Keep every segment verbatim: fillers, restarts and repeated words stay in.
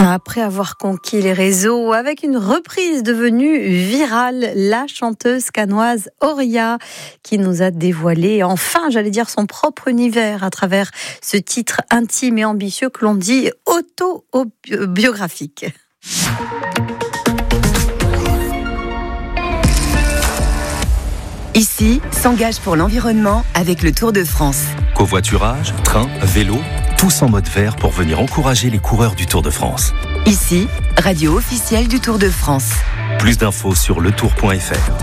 Après avoir conquis les réseaux avec une reprise devenue virale, la chanteuse cannoise Auria qui nous a dévoilé enfin, j'allais dire, son propre univers à travers ce titre intime et ambitieux que l'on dit auto-biographique. Ici, s'engage pour l'environnement avec le Tour de France. Covoiturage, train, vélo, tous en mode vert pour venir encourager les coureurs du Tour de France. Ici, radio officielle du Tour de France. Plus d'infos sur le tour point f r.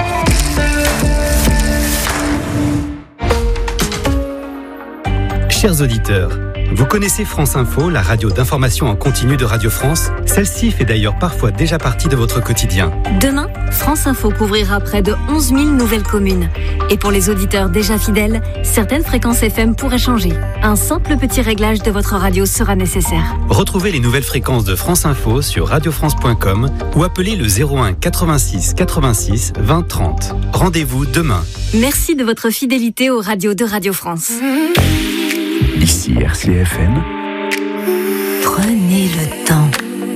Chers auditeurs, vous connaissez France Info, la radio d'information en continu de Radio France? Celle-ci fait d'ailleurs parfois déjà partie de votre quotidien. Demain, France Info couvrira près de onze mille nouvelles communes. Et pour les auditeurs déjà fidèles, certaines fréquences F M pourraient changer. Un simple petit réglage de votre radio sera nécessaire. Retrouvez les nouvelles fréquences de France Info sur radio france point com ou appelez le zéro un quatre-vingt-six quatre-vingt-six vingt trente. Rendez-vous demain. Merci de votre fidélité aux radios de Radio France. Ici R C F M. Prenez le temps.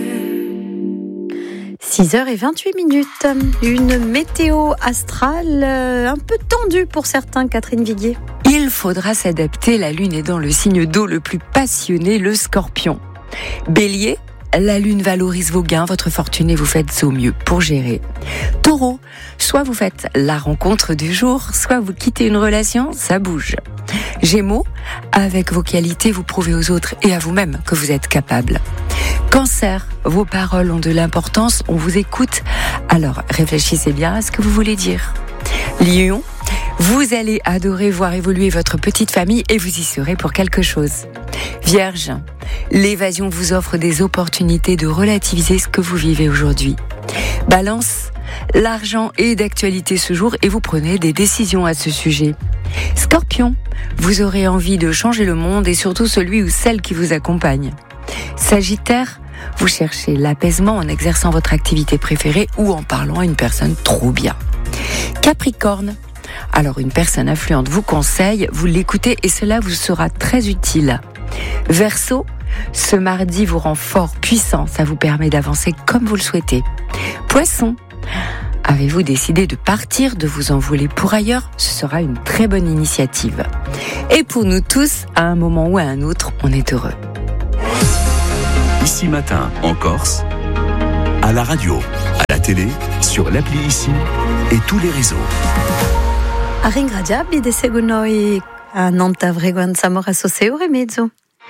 six heures vingt-huit minutes. Une météo astrale un peu tendue pour certains, Catherine Viguier. Il faudra s'adapter, la Lune est dans le signe d'eau le plus passionné, le Scorpion. Bélier, la Lune valorise vos gains, votre fortune et vous faites au mieux pour gérer. Taureau, soit vous faites la rencontre du jour, soit vous quittez une relation, ça bouge. Gémeaux, avec vos qualités, vous prouvez aux autres et à vous-même que vous êtes capable. Cancer, vos paroles ont de l'importance, on vous écoute, alors réfléchissez bien à ce que vous voulez dire. Lion, vous allez adorer voir évoluer votre petite famille et vous y serez pour quelque chose. Vierge, l'évasion vous offre des opportunités de relativiser ce que vous vivez aujourd'hui. Balance, l'argent est d'actualité ce jour et vous prenez des décisions à ce sujet. Scorpion, vous aurez envie de changer le monde et surtout celui ou celle qui vous accompagne. Sagittaire, vous cherchez l'apaisement en exerçant votre activité préférée ou en parlant à une personne trop bien. Capricorne, alors une personne influente vous conseille, vous l'écoutez et cela vous sera très utile. Verseau, ce mardi vous rend fort, puissant, ça vous permet d'avancer comme vous le souhaitez. Poisson, avez-vous décidé de partir, de vous envoler pour ailleurs? Ce sera une très bonne initiative. Et pour nous tous, à un moment ou à un autre, on est heureux. Ici Matin, en Corse, à la radio, à la télé, sur l'appli Ici et tous les réseaux. A ringraziabili di seguire noi a Nanta Frequenza Amore Sosseure e Mezzo.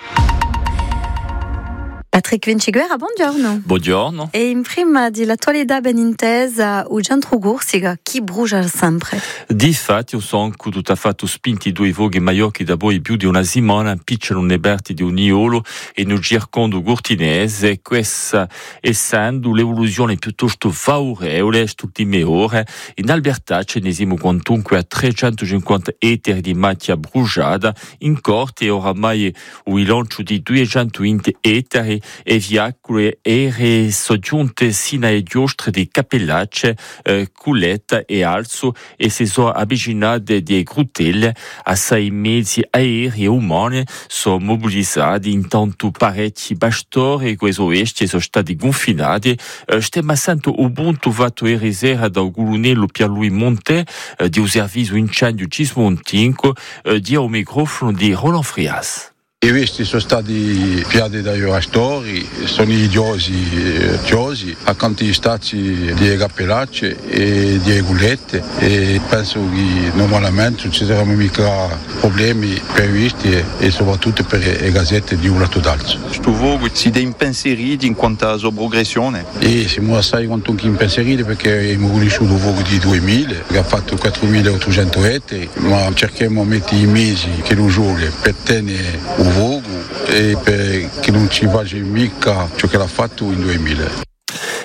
Patrick Vinciguerra, buongiorno. Buongiorno. E in prima dell'attualità ben intesa, il centro Corsica, chi brucia sempre? Difatti, sono tutto fatto spinti due voghi maiocchi da poi più di una settimana, piccolo neberti di un iolo e nel circondo cortinese, questa essendo l'evoluzione piuttosto favorevole tutte le ore, in Albertaccia ne siamo quantunque a trecentocinquanta ettari di macchia bruciata, in corte oramai il lancio di duecentoventi ettari e viacque ere soggiunte sino ai giostre di Cappellacce, eh, Culetta e Alzo e si sono avvicinate di grutelle. Assai mezzi aerei e umani sono mobilizzati, intanto parecchi pastori e questi oesti sono stati confinati. Eh, stiamo sentendo Ubuntu fatto ieri sera dal colonnello Pierluigi Monte eh, di un servizio incendio cismontinco eh, di un microfono di Roland Frias. I questi sono stati piatti dai pastori, sono idiosi, idiosi, accanto agli stati di Cappellacce e di Culette e penso che normalmente non ci saranno mica problemi previsti e, e soprattutto per le gazzette di un lato d'alzo. Questo vogo si deve impensierire in quanto alla sua progressione? E siamo assai quanto che impensierire perché abbiamo conosciuto un vogo di duemila che ha fatto quattromilaottocento ettari, ma cerchiamo di mettere i mesi che lo gioca per tenere vogo e per che non ci faccia mica ciò che l'ha fatto in duemila.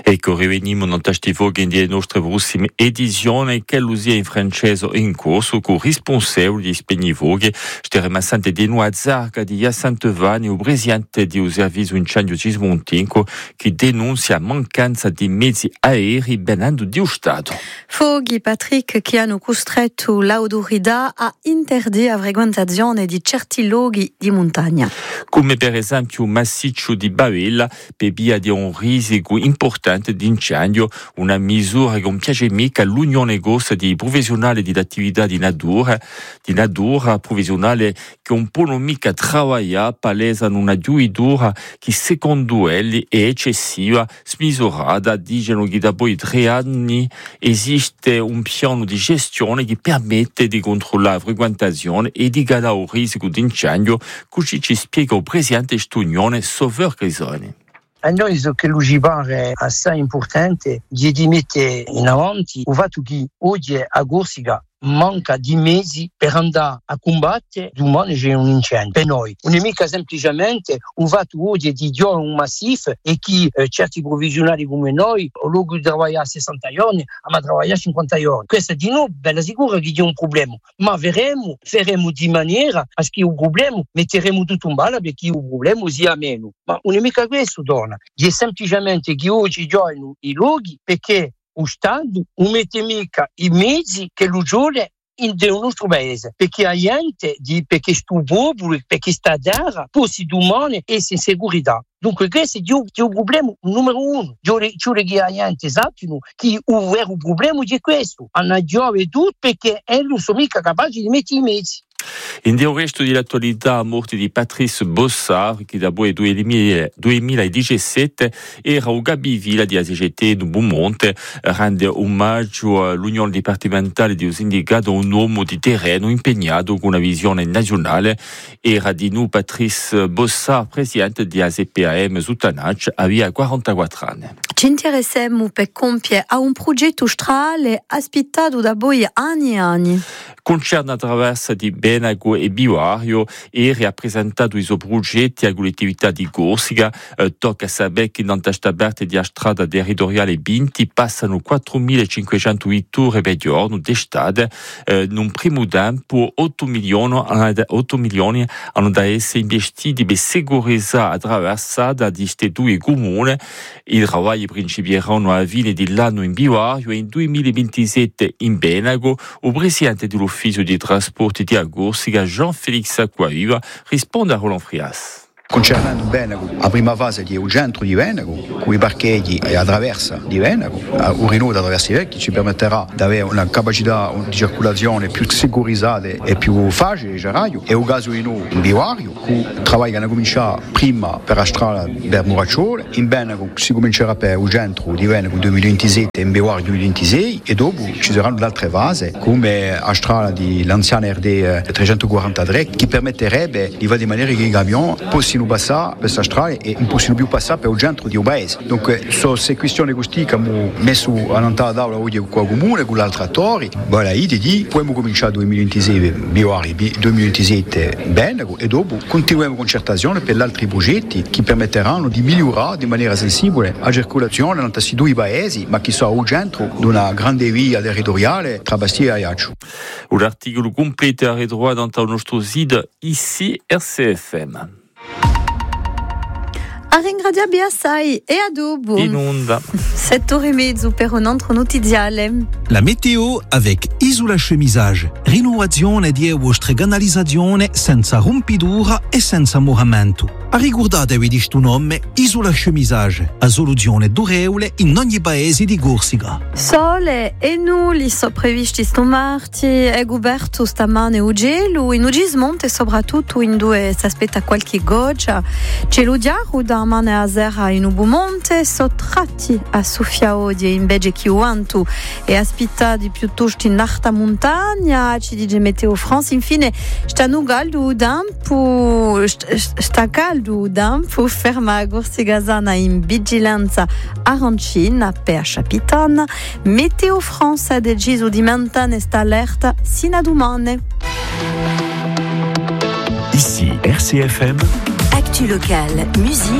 Ecco, rivenimo non tastivo che in nostre prossime edizioni che l'usia in francese in corso con responsabili di spegnivoghe, steremo sante di Noazarca di Jassantevani, o presidente di un servizio incendio cismontinco che denuncia mancanza di mezzi aerei benando di Stato. Foghi, Patrick, che hanno costretto l'autorità a interdire la frequentazione di certi luoghi di montagna. Come per esempio il massiccio di Bavella, per via di un rischio importante di incendio, una misura che piace mica all'Unione Negozia di professionali di attività di natura, di natura professionale che un po' non mica travagliare, palesano una giuidura che secondo elli è eccessiva, smisurata, dicono che da poi tre anni esiste un piano di gestione che permette di controllare la frequentazione e di gadare il rischio di incendio, così ci spiega il presidente dell'Unione Sauveur Grisoni. A noi che lo è assai importante di mettere in avanti il fatto che oggi a Corsica manca di mezzi per andare a combattere domani c'è un incendio. Per noi non è mica semplicemente un fatto oggi di dire un massif e che eh, certi provvisionari come noi al luogo di lavorare sessanta giorni ma lavorare cinquanta giorni. Questo di noi bella sicura che c'è un problema, ma verremo, faremo di maniera a che il problema metteremo tutto in balla perché il problema sia meno. Ma non è mica questo, donna, è semplicemente che oggi giocano i luoghi perché lo Stato non mette mica i mezzi che lo gioca in del nostro paese, perché la gente, di, perché sto popolo, perché sta terra, posti domani e in sicurezza. Dunque questo è un problema numero uno. Io che la gente sappiano che il vero problema è questo. Hanno giove tutto perché non sono mica capaci di mettere i mezzi. In del resto dell'attualità, la morte di Patrice Bossard, che da poi duemiladiciassette era un gabivilla di A C G T di Beaumonte, rende omaggio all'Unione Dipartimentale di Sindicati, un uomo di terreno impegnato con una visione nazionale. Era di noi Patrice Bossard, presidente di A S P A M Zutanach, aveva quarantaquattro anni. Ci interessiamo per compiere a un progetto strale ospitato da voi anni e anni. Concerna attraverso di Benago e Bivario e rappresentato i suoi progetti a collettività di Corsica. Eh, tocca sapere che in questa parte di strada territoriale venti passano quattromilacinquecento vetture per giorno d'estate. Eh, in un primo tempo otto milioni, otto milioni hanno da essere investiti per sicurezza attraversata di questi due comuni. I lavori principieranno a fine dell'anno in Bivario e in duemilaventisette in Benago. Il presidente dell'ufficio Ufficio di trasporti di Corsica, Jean-Félix Acquaviva, risponde a Roland Frias. Concernendo Benago, la prima fase è il centro di Benago, con i parcheggi e la traversa di Benago, un rinnovo da traversi vecchi ci permetterà di avere una capacità di circolazione più sicurizzata e più facile e un gasolino in Bivario, che lavoro che hanno cominciato prima per la strada per Muracciole, in Benago si comincerà per il centro di Benago duemilaventisette e in Bivario duemilaventisei e dopo ci saranno altre fasi come la strada dell'anziana R D trecentoquarantatré che permetterebbe di fare in maniera che i camion possano passare per questa strada e non possono più passare per il centro di un paese. Dunque, sono queste questioni così che abbiamo messo a un'altra tavola oggi con il comune, con gli altri attori. Voilà, io ti dico, poi abbiamo cominciato duemilaventisei, duemilaventisette bene e dopo continuiamo concertazione per gli altri progetti che permetteranno di migliorare in maniera sensibile la circolazione in questi due paesi, ma che sono al centro di una grande via territoriale tra Bastia e Ajaccio. L'articolo completo è ritrovato sul nostro sito ici R C F M. A ringraziarvi assai e a dopo. In onda. sette ore e mezzo per un altro notiziale. La météo avec Isola Chemisage. Rinnovazione di vostra canalizzazione senza rompidura e senza moramento. A ricordatevi di sto nome Isola Chemisage, a soluzione durevole in ogni paese di Corsica. Sole e nulli sono previsti stamarti, è coperto stamane o gelo, in Ugismonte soprattutto in due si aspetta qualche goccia. Cielo chiaro da Mane a Zera in Ubumonte, sottratti a Sofia Odie invece che Uantu e aspettati piuttosto in alta montagna, ci dice Meteo France. Infine stanno caldo dampo, sta caldo dampo, ferma a Corsica in vigilanza arancina per Capitana. Meteo France ha deciso di mantenere sta allerta sino a domani. Ici R C F M. Actu locale, musique.